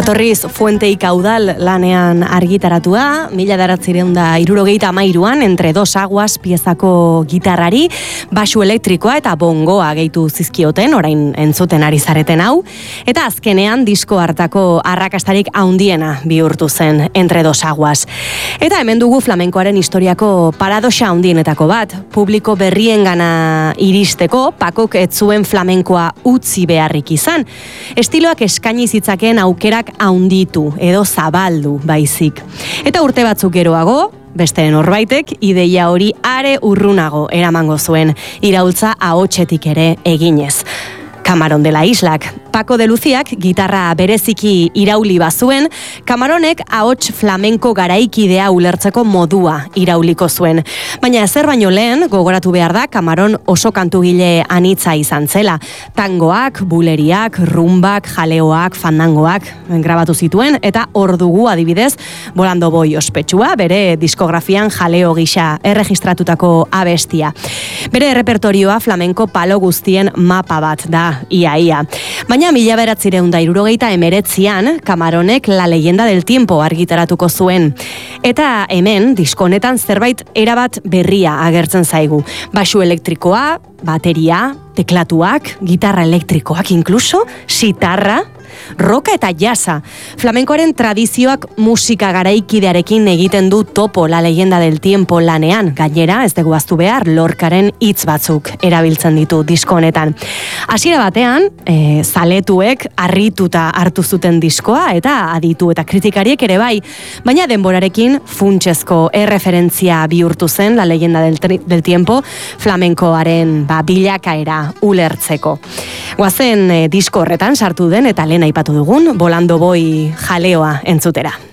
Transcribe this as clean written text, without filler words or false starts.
Jatorriz Fuentei Caudal lanean argitaratua, 1973an Entre dos aguas piezako gitarrari, baxu elektrikoa eta bongoa gehitu zizkioten, orain entzuten ari zareten hau, eta azkenean disko hartako arrakastarik handiena bihurtu zen Entre dos aguas. Eta hemen dugu flamenkoaren historiako paradoxa handienetako bat, publiko berriengana iristeko, Pakok ez zuen flamenkoa utzi beharrik izan. Estiloak eskaini zitzaken aukerak handitu edo zabaldu baizik. Eta urte batzuk geroago, beste norbaitek ideia hori are urrunago eramango zuen, iraultza ahotsetik ere eginez. Camarón de la Islak. Paco de Luziak gitarra bereziki irauli bazuen, Camaronek ahots flamenko garaikidea ulertzeko modua irauliko zuen. Baina ezer baino lehen, gogoratu behar da, Camaron oso kantugile anitza izan zela. Tangoak, buleriak, rumbak, jaleoak, fandangoak grabatu zituen, eta hor dugu adibidez, Volando Boy ospetsua, bere diskografian jaleo gisa erregistratutako abestia. Bere repertorioa flamenko palo guztien mapa bat da, ia. Baina 1979an Camaronek La leyenda del tiempo argitaratuko zuen. Eta hemen, disko honetan zerbait erabat berria agertzen zaigu. Baxu elektrikoa, bateria, teklatuak, gitarra elektrikoak inkluso, sitarra, roka eta jasa. Flamenkoaren tradizioak musika garaikidearekin egiten du topo La leyenda del tiempo lanean. Gainera, ez dugu ahaztu behar, Lorcaren hitz batzuk erabiltzen ditu disko honetan. Hasiera batean, zaletuek harrituta hartu zuten diskoa eta aditu eta kritikariek ere bai, baina denborarekin funtsezko erreferentzia bihurtu zen La leyenda del tiempo flamenkoaren bilakaera ulertzeko. Goazen disko horretan sartu den eta lehen aipatu dugun Volando Boy jaleoa entzutera.